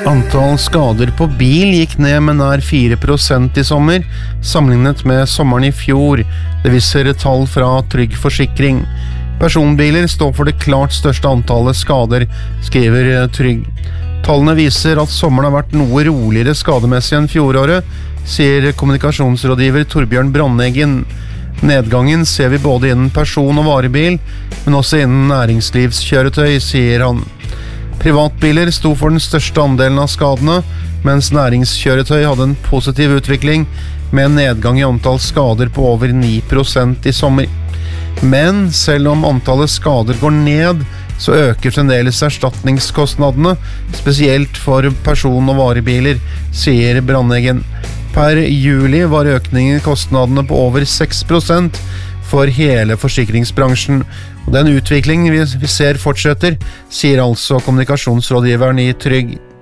Antall skader på bil gikk ned med nær 4% i sommer, sammenlignet med sommeren i fjor. Det viser tall fra Trygg Forsikring. Personbiler står for det klart største antallet skader, skriver Trygg. Tallene viser at sommeren har vært noe roligere skademessig enn fjoråret, sier kommunikasjonsrådgiver Torbjørn Brandeggen. Nedgangen ser vi både innen person- og varebil, men også innen næringslivskjøretøy, sier han. Privatbiler sto for den største andelen av skadene, mens næringskjøretøy hadde en positiv utvikling med en nedgang i antall skader på over 9% i sommer. Men selv om antallet skader går ned, så øker fremdeles erstatningskostnadene, spesielt for person- og varebiler, sier Brandeggen. Per juli var økningen i kostnadene på over 6% for hele forsikringsbransjen, og den utviklingen vi ser fortsetter, sier altså kommunikasjonsrådgiveren i Trygg.